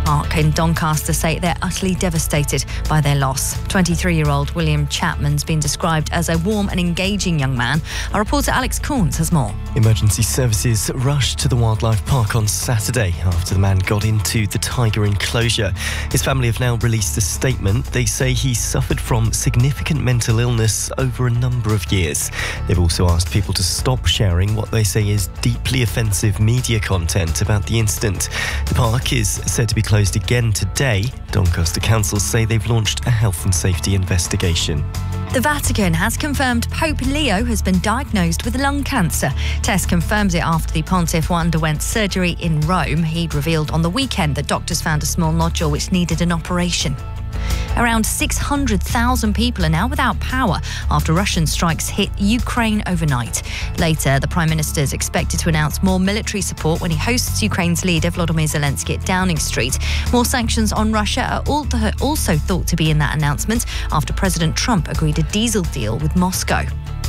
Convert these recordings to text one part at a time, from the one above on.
Park in Doncaster say they're utterly devastated by their loss. 23-year-old William Chapman's been described as a warm and engaging young man. Our reporter Alex Corns has more. Emergency services rushed to the wildlife park on Saturday after the man got into the tiger enclosure. His family have now released a statement. They say he suffered from significant mental illness over a number of years. They've also asked people to stop sharing what they say is deeply offensive media content about the incident. The park is said to be closed again today. Doncaster Council say they've launched a health and safety investigation. The Vatican has confirmed Pope Leo has been diagnosed with lung cancer. Test confirms it after the pontiff underwent surgery in Rome. He'd revealed on the weekend that doctors found a small nodule which needed an operation. Around 600,000 people are now without power after Russian strikes hit Ukraine overnight. Later, the Prime Minister is expected to announce more military support when he hosts Ukraine's leader Volodymyr Zelensky at Downing Street. More sanctions on Russia are also thought to be in that announcement after President Trump agreed a diesel deal with Moscow.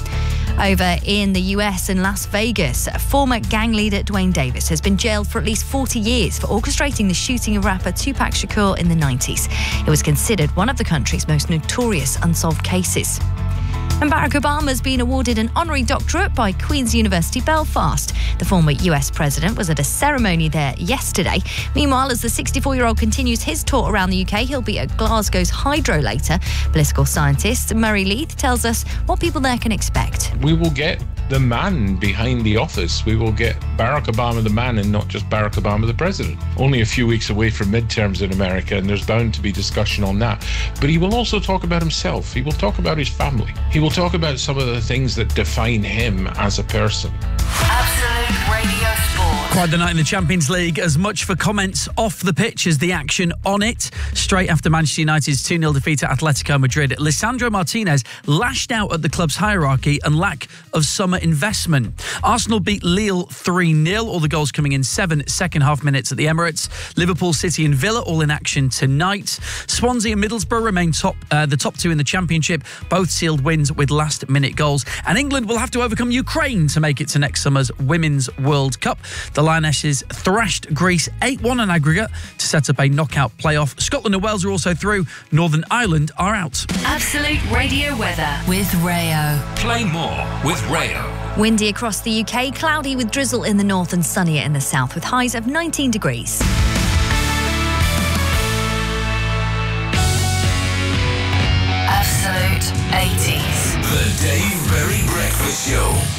Over in the US in Las Vegas, former gang leader Dwayne Davis has been jailed for at least 40 years for orchestrating the shooting of rapper Tupac Shakur in the 90s. It was considered one of the country's most notorious unsolved cases. And Barack Obama has been awarded an honorary doctorate by Queen's University Belfast. The former US president was at a ceremony there yesterday. Meanwhile, as the 64-year-old continues his tour around the UK, he'll be at Glasgow's Hydro later. Political scientist Murray Leith tells us what people there can expect. We will get the man behind the office. We will get Barack Obama the man and not just Barack Obama the president. Only a few weeks away from midterms in America, and there's bound to be discussion on that. But he will also talk about himself. He will talk about his family. He will talk about some of the things that define him as a person. Absolute Radio Sport. Quite the night in the Champions League. As much for comments off the pitch as the action on it. Straight after Manchester United's 2-0 defeat at Atletico Madrid, Lisandro Martinez lashed out at the club's hierarchy and lack of summer investment. Arsenal beat Lille 3-0, all the goals coming in 7 second-half minutes at the Emirates. Liverpool, City and Villa all in action tonight. Swansea and Middlesbrough remain the top two in the Championship, both sealed wins with last-minute goals. And England will have to overcome Ukraine to make it to next summer's Women's World Cup. The Lionesses thrashed Greece 8-1 on aggregate to set up a knockout playoff. Scotland and Wales are also through. Northern Ireland are out. Absolute Radio weather with Rayo. Play more with Rayo. Windy across the UK, cloudy with drizzle in the north and sunnier in the south with highs of 19 degrees. Absolute 80s. The Dave Berry Breakfast Show.